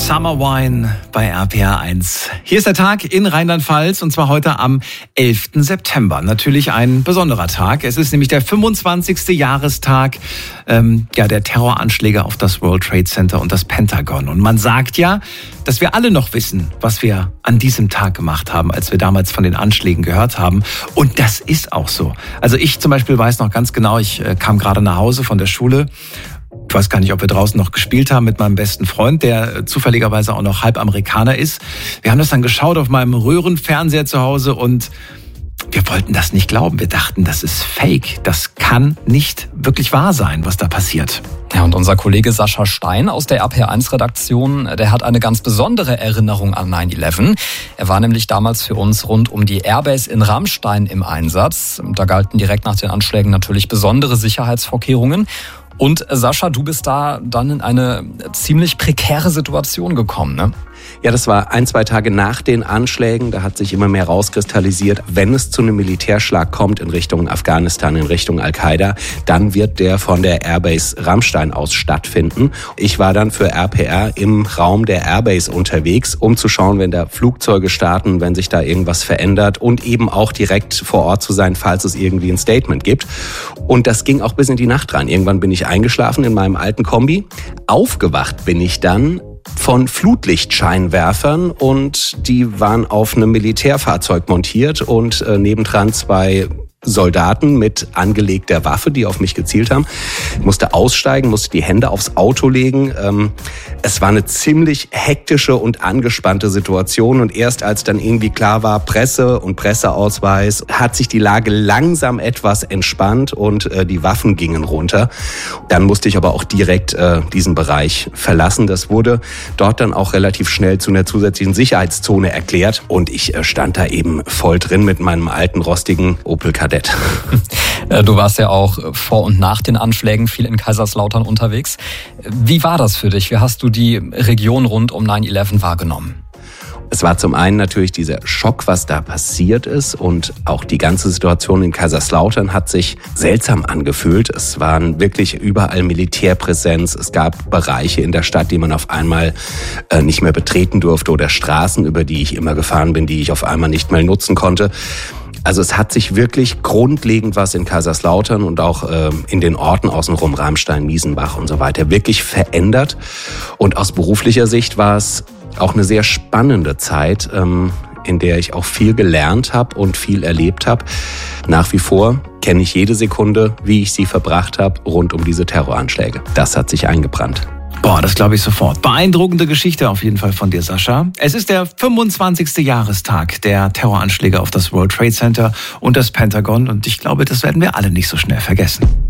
Summer Wine bei RPR 1. Hier ist der Tag in Rheinland-Pfalz und zwar heute am 11. September. Natürlich ein besonderer Tag. Es ist nämlich der 25. Jahrestag der Terroranschläge auf das World Trade Center und das Pentagon. Und man sagt ja, dass wir alle noch wissen, was wir an diesem Tag gemacht haben, als wir damals von den Anschlägen gehört haben. Und das ist auch so. Also ich zum Beispiel weiß noch ganz genau, ich kam gerade nach Hause von der Schule. Ich weiß gar nicht, ob wir draußen noch gespielt haben mit meinem besten Freund, der zufälligerweise auch noch halb Amerikaner ist. Wir haben das dann geschaut auf meinem Röhrenfernseher zu Hause und wir wollten das nicht glauben. Wir dachten, das ist fake. Das kann nicht wirklich wahr sein, was da passiert. Ja, und unser Kollege Sascha Stein aus der RPR1-Redaktion, der hat eine ganz besondere Erinnerung an 9/11. Er war nämlich damals für uns rund um die Airbase in Ramstein im Einsatz. Da galten direkt nach den Anschlägen natürlich besondere Sicherheitsvorkehrungen. Und Sascha, du bist da dann in eine ziemlich prekäre Situation gekommen, ne? Ja, das war 1-2 Tage nach den Anschlägen. Da hat sich immer mehr rauskristallisiert, wenn es zu einem Militärschlag kommt in Richtung Afghanistan, in Richtung Al-Qaida, dann wird der von der Airbase Ramstein aus stattfinden. Ich war dann für RPR im Raum der Airbase unterwegs, um zu schauen, wenn da Flugzeuge starten, wenn sich da irgendwas verändert und eben auch direkt vor Ort zu sein, falls es irgendwie ein Statement gibt. Und das ging auch bis in die Nacht rein. Irgendwann bin ich eingeschlafen in meinem alten Kombi. Aufgewacht bin ich dann von Flutlichtscheinwerfern und die waren auf einem Militärfahrzeug montiert und nebendran 2 Soldaten mit angelegter Waffe, die auf mich gezielt haben. Ich musste aussteigen, musste die Hände aufs Auto legen. Es war eine ziemlich hektische und angespannte Situation und erst als dann irgendwie klar war, Presse und Presseausweis, hat sich die Lage langsam etwas entspannt und die Waffen gingen runter. Dann musste ich aber auch direkt diesen Bereich verlassen. Das wurde dort dann auch relativ schnell zu einer zusätzlichen Sicherheitszone erklärt und ich stand da eben voll drin mit meinem alten rostigen Opel Kadett. Du warst ja auch vor und nach den Anschlägen viel in Kaiserslautern unterwegs. Wie war das für dich? Wie hast du die Region rund um 9/11 wahrgenommen? Es war zum einen natürlich dieser Schock, was da passiert ist und auch die ganze Situation in Kaiserslautern hat sich seltsam angefühlt. Es waren wirklich überall Militärpräsenz. Es gab Bereiche in der Stadt, die man auf einmal nicht mehr betreten durfte oder Straßen, über die ich immer gefahren bin, die ich auf einmal nicht mehr nutzen konnte. Also es hat sich wirklich grundlegend was in Kaiserslautern und auch in den Orten außenrum, Ramstein, Miesenbach und so weiter, wirklich verändert. Und aus beruflicher Sicht war es auch eine sehr spannende Zeit, in der ich auch viel gelernt habe und viel erlebt habe. Nach wie vor kenne ich jede Sekunde, wie ich sie verbracht habe, rund um diese Terroranschläge. Das hat sich eingebrannt. Boah, das glaube ich sofort. Beeindruckende Geschichte auf jeden Fall von dir, Sascha. Es ist der 25. Jahrestag der Terroranschläge auf das World Trade Center und das Pentagon und ich glaube, das werden wir alle nicht so schnell vergessen.